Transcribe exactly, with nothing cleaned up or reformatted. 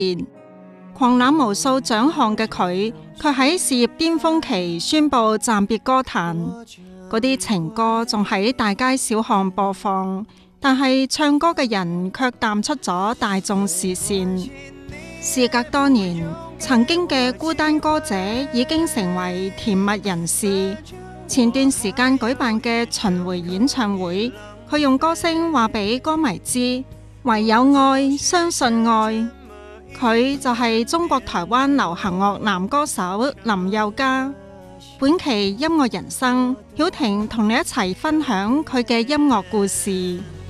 狂攬無數獎項嘅佢，卻喺事業巔峰期宣布暫別歌壇。嗰啲情歌仲喺大街小巷播放，但係唱歌嘅人卻淡出咗大眾視線。事隔多年，曾經嘅孤單歌者已經成為甜蜜人士。前段時間舉辦嘅巡迴演唱會，佢用歌聲話俾歌迷知，唯有愛，相信愛。佢就係中國台灣流行樂男歌手林宥嘉。本期音樂人生，曉婷同你一齊分享佢嘅音樂故事。